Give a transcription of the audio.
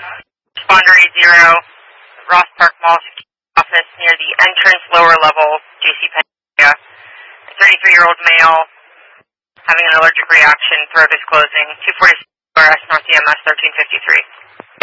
Responder 80, Ross Park Mall office near the entrance lower level, JCPenney area. A 33-year-old male having an allergic reaction, throat is closing. 246 RS North EMS 1353.